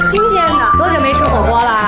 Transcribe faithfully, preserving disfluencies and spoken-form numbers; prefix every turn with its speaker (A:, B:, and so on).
A: 新鲜的。多久没吃火锅了？